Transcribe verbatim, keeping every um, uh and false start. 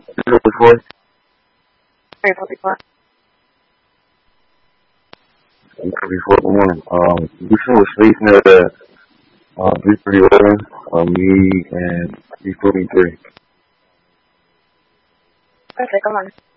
Zero before. Very public one. Before the morning. Um, we was sleeping at uh, three thirty eleven. Uh, me and three forty three. Okay, come on.